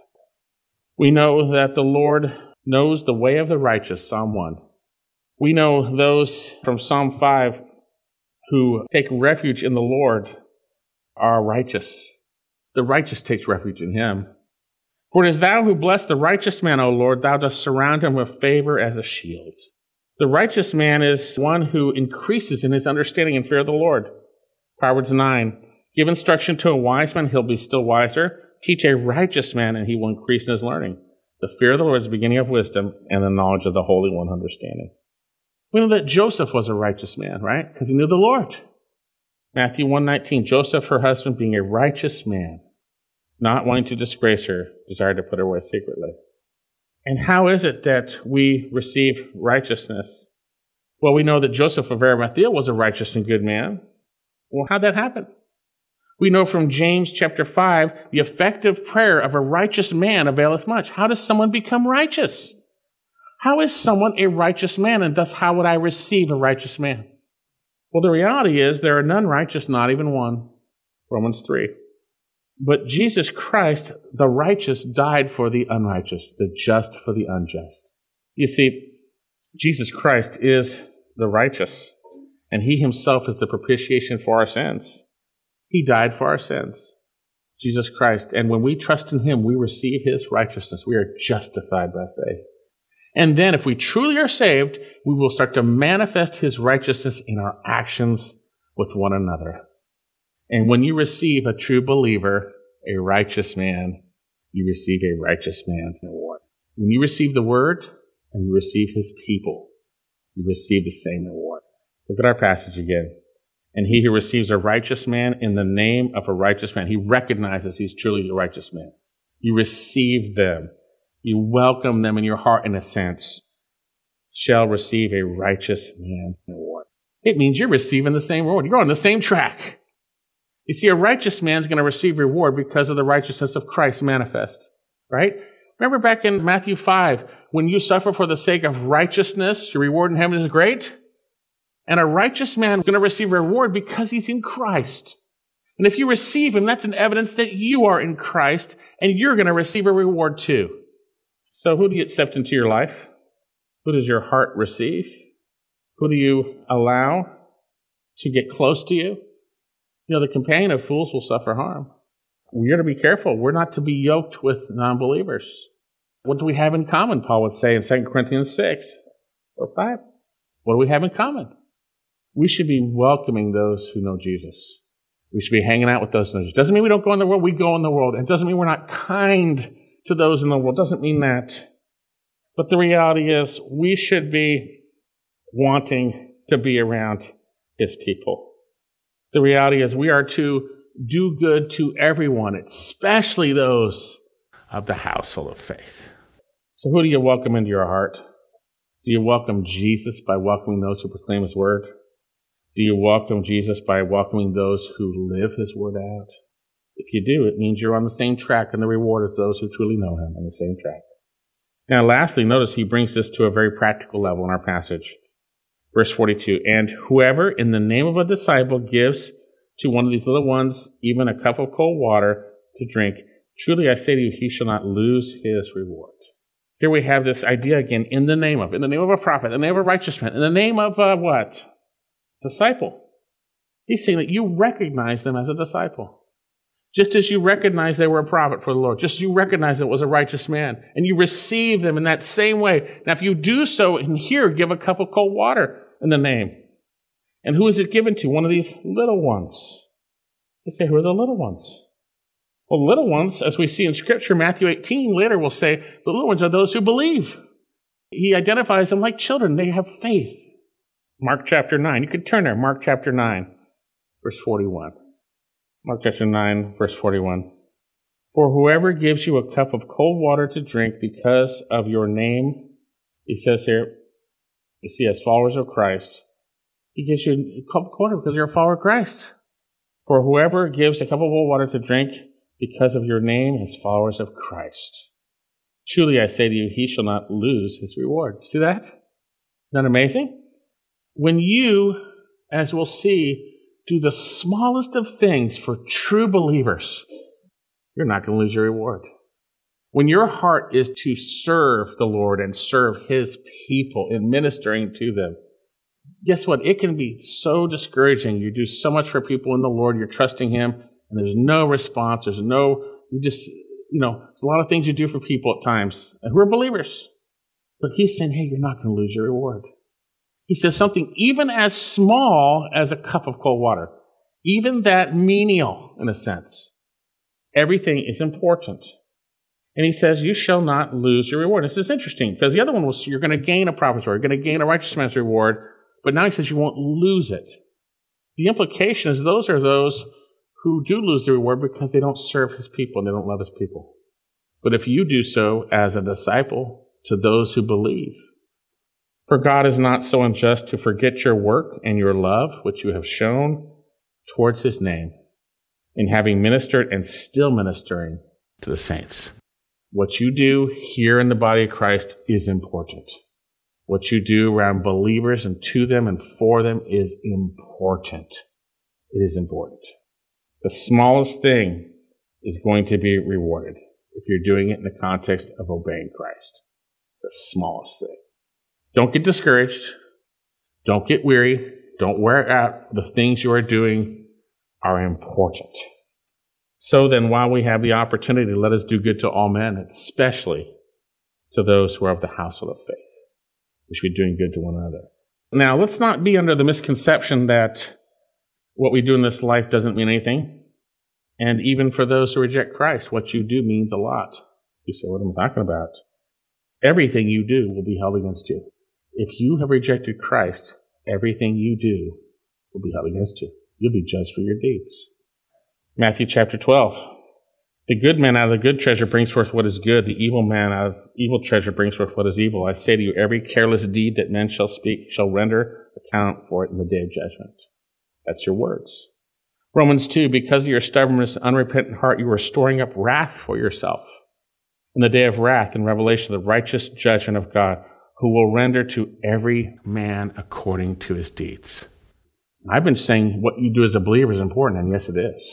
We know that the Lord knows the way of the righteous, Psalm one. We know those from Psalm five who take refuge in the Lord are righteous. The righteous takes refuge in him. For it is thou who bless the righteous man, O Lord, thou dost surround him with favor as a shield. The righteous man is one who increases in his understanding and fear of the Lord. Proverbs nine, give instruction to a wise man, he'll be still wiser. Teach a righteous man, and he will increase in his learning. The fear of the Lord is the beginning of wisdom, and the knowledge of the Holy One understanding. We know that Joseph was a righteous man, right? Because he knew the Lord. Matthew one nineteen, Joseph, her husband, being a righteous man, not wanting to disgrace her, desired to put her away secretly. And how is it that we receive righteousness? Well, we know that Joseph of Arimathea was a righteous and good man. Well, how'd that happen? We know from James chapter five, the effective prayer of a righteous man availeth much. How does someone become righteous? How is someone a righteous man, and thus how would I receive a righteous man? Well, the reality is there are none righteous, not even one. Romans three. But Jesus Christ, the righteous, died for the unrighteous, the just for the unjust. You see, Jesus Christ is the righteous, and he himself is the propitiation for our sins. He died for our sins, Jesus Christ. And when we trust in him, we receive his righteousness. We are justified by faith. And then if we truly are saved, we will start to manifest his righteousness in our actions with one another. And when you receive a true believer, a righteous man, you receive a righteous man's reward. When you receive the word and you receive his people, you receive the same reward. Look at our passage again. And he who receives a righteous man in the name of a righteous man, he recognizes he's truly a righteous man. You receive them. You welcome them in your heart, in a sense, shall receive a righteous man's reward. It means you're receiving the same reward. You're on the same track. You see, a righteous man is going to receive reward because of the righteousness of Christ manifest, right? Remember back in Matthew five, when you suffer for the sake of righteousness, your reward in heaven is great. And a righteous man is going to receive a reward because he's in Christ. And if you receive him, that's an evidence that you are in Christ, and you're going to receive a reward too. So who do you accept into your life? Who does your heart receive? Who do you allow to get close to you? You know, the companion of fools will suffer harm. We are to be careful. We're not to be yoked with non-believers. What do we have in common, Paul would say in Second Corinthians six or five? What do we have in common? We should be welcoming those who know Jesus. We should be hanging out with those who know Jesus. Doesn't mean we don't go in the world. We go in the world. It doesn't mean we're not kind to those in the world. Doesn't mean that. But the reality is we should be wanting to be around his people. The reality is we are to do good to everyone, especially those of the household of faith. So who do you welcome into your heart? Do you welcome Jesus by welcoming those who proclaim his word? Do you welcome Jesus by welcoming those who live his word out? If you do, it means you're on the same track and the reward as those who truly know him on the same track. Now, lastly, notice he brings this to a very practical level in our passage. Verse forty-two, and whoever in the name of a disciple gives to one of these little ones even a cup of cold water to drink, truly I say to you, he shall not lose his reward. Here we have this idea again, in the name of, in the name of a prophet, in the name of a righteous man, in the name of uh, what? Disciple. He's saying that you recognize them as a disciple. Just as you recognize they were a prophet for the Lord, just as you recognize it was a righteous man, and you receive them in that same way. Now, if you do so, in here, give a cup of cold water in the name. And who is it given to? One of these little ones. They say, who are the little ones? Well, the little ones, as we see in Scripture, Matthew eighteen, later will say, the little ones are those who believe. He identifies them like children. They have faith. Mark chapter nine. You could turn there. Mark chapter nine, verse forty-one. Mark chapter nine, verse forty-one. For whoever gives you a cup of cold water to drink because of your name, he says here, you see, as followers of Christ, he gives you a cup of cold water because you're a follower of Christ. For whoever gives a cup of cold water to drink because of your name as followers of Christ, truly I say to you, he shall not lose his reward. See that? Isn't that amazing? When you, as we'll see, do the smallest of things for true believers, you're not going to lose your reward. When your heart is to serve the Lord and serve his people in ministering to them, guess what? It can be so discouraging. You do so much for people in the Lord, you're trusting him, and there's no response. There's no, you just, you know, there's a lot of things you do for people at times who are believers. But he's saying, hey, you're not going to lose your reward. He says something even as small as a cup of cold water, even that menial in a sense. Everything is important. And he says, you shall not lose your reward. This is interesting because the other one was you're going to gain a prophet's reward, you're going to gain a righteous man's reward, but now he says you won't lose it. The implication is those are those who do lose the reward because they don't serve his people and they don't love his people. But if you do so as a disciple to those who believe, for God is not so unjust to forget your work and your love, which you have shown towards his name, in having ministered and still ministering to the saints. What you do here in the body of Christ is important. What you do around believers and to them and for them is important. It is important. The smallest thing is going to be rewarded if you're doing it in the context of obeying Christ. The smallest thing. Don't get discouraged. Don't get weary. Don't wear out. The things you are doing are important. So then, while we have the opportunity, let us do good to all men, especially to those who are of the household of faith. We should be doing good to one another. Now, let's not be under the misconception that what we do in this life doesn't mean anything. And even for those who reject Christ, what you do means a lot. You say, what am I talking about? Everything you do will be held against you. If you have rejected Christ, everything you do will be held against you. You'll be judged for your deeds. Matthew chapter twelve. The good man out of the good treasure brings forth what is good. The evil man out of evil treasure brings forth what is evil. I say to you, every careless deed that men shall speak shall render account for it in the day of judgment. That's your words. Romans two, because of your stubbornness and unrepentant heart, you are storing up wrath for yourself in the day of wrath and revelation of the righteous judgment of God, who will render to every man according to his deeds. I've been saying what you do as a believer is important, and yes, it is.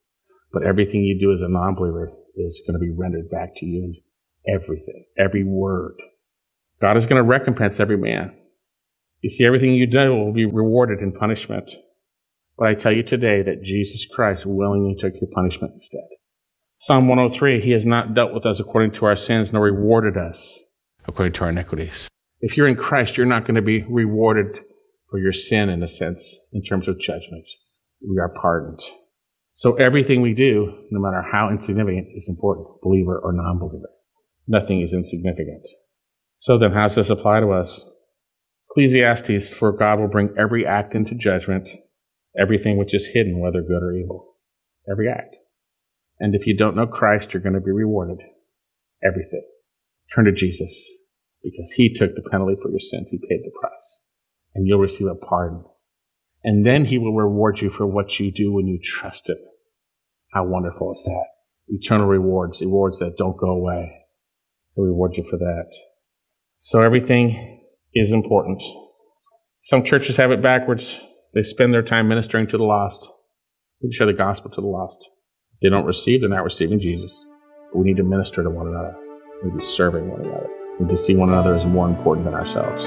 But everything you do as a non-believer is going to be rendered back to you. Everything, every word. God is going to recompense every man. You see, everything you do will be rewarded in punishment. But I tell you today that Jesus Christ willingly took your punishment instead. Psalm one oh three, He has not dealt with us according to our sins, nor rewarded us according to our iniquities. If you're in Christ, you're not going to be rewarded for your sin, in a sense, in terms of judgment. We are pardoned. So everything we do, no matter how insignificant, is important, believer or non-believer. Nothing is insignificant. So then, how does this apply to us? Ecclesiastes, for God will bring every act into judgment, everything which is hidden, whether good or evil. Every act. And if you don't know Christ, you're going to be rewarded. Everything. Turn to Jesus, because He took the penalty for your sins. He paid the price. And you'll receive a pardon. And then He will reward you for what you do when you trust Him. How wonderful is that? Eternal rewards, rewards that don't go away. He'll reward you for that. So everything is important. Some churches have it backwards. They spend their time ministering to the lost. We share the gospel to the lost. If they don't receive, they're not receiving Jesus. But we need to minister to one another. We need to be serving one another. We need to see one another as more important than ourselves.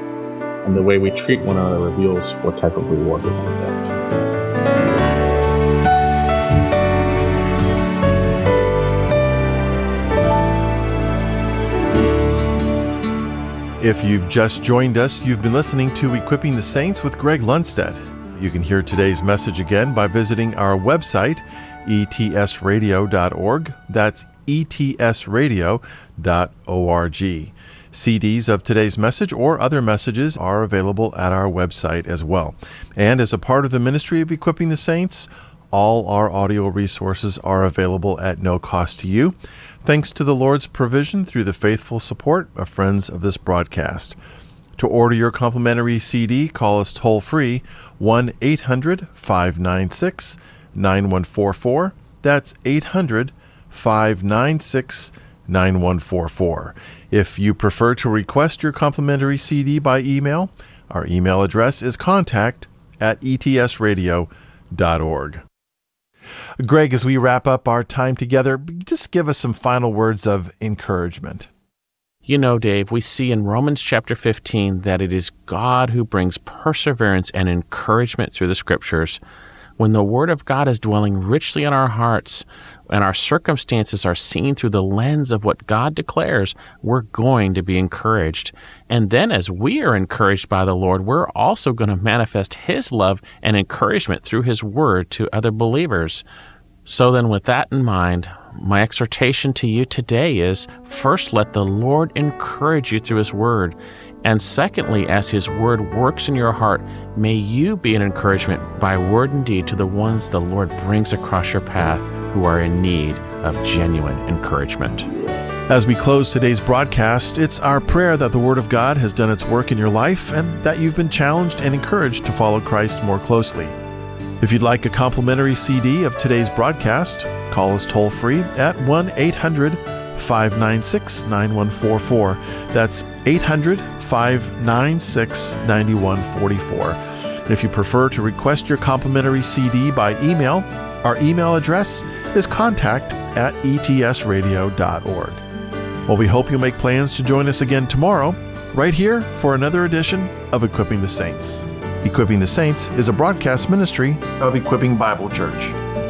And the way we treat one another reveals what type of reward we're going to get. If you've just joined us, you've been listening to Equipping the Saints with Greg Lundstedt. You can hear today's message again by visiting our website, e t s radio dot org. That's e t s radio dot org. C Ds of today's message or other messages are available at our website as well. And as a part of the ministry of Equipping the Saints, all our audio resources are available at no cost to you, thanks to the Lord's provision through the faithful support of friends of this broadcast. To order your complimentary C D, call us toll-free, one eight hundred five nine six nine one four four. That's eight hundred five nine six nine one four four. If you prefer to request your complimentary C D by email, our email address is contact at e t s radio dot org. Greg, as we wrap up our time together, just give us some final words of encouragement. You know, Dave, we see in Romans chapter fifteen that it is God who brings perseverance and encouragement through the Scriptures. When the Word of God is dwelling richly in our hearts and our circumstances are seen through the lens of what God declares, we're going to be encouraged. And then as we are encouraged by the Lord, we're also going to manifest His love and encouragement through His Word to other believers. So then with that in mind, my exhortation to you today is, first, let the Lord encourage you through His Word. And secondly, as His Word works in your heart, may you be an encouragement by word and deed to the ones the Lord brings across your path who are in need of genuine encouragement. As we close today's broadcast, it's our prayer that the Word of God has done its work in your life and that you've been challenged and encouraged to follow Christ more closely. If you'd like a complimentary C D of today's broadcast, call us toll-free at one eight hundred five nine six nine one four four. That's eight hundred five nine six nine one four four. And if you prefer to request your complimentary C D by email, our email address is contact at e t s radio dot org. Well, we hope you'll make plans to join us again tomorrow, right here for another edition of Equipping the Saints. Equipping the Saints is a broadcast ministry of Equipping Bible Church.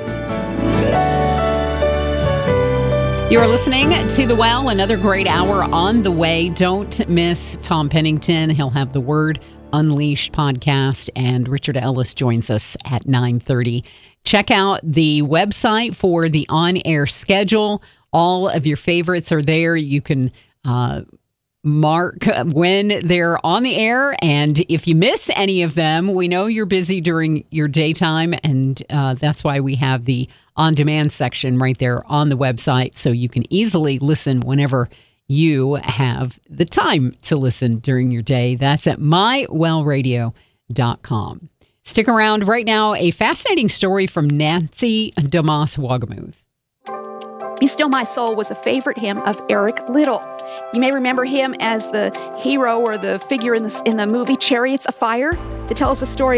You're listening to The Well, another great hour on the way. Don't miss Tom Pennington. He'll have the Word Unleashed podcast, and Richard Ellis joins us at nine thirty. Check out the website for the on-air schedule. All of your favorites are there. You can uh, mark when they're on the air, and if you miss any of them, we know you're busy during your daytime, and uh, that's why we have the on-demand section right there on the website, so you can easily listen whenever you have the time to listen during your day. That's at my well radio dot com. Stick around right now. A fascinating story from Nancy DeMoss Wagamuth. Be Still My Soul was a favorite hymn of Eric Liddell. You may remember him as the hero or the figure in the, in the movie Chariots of Fire. It tells the story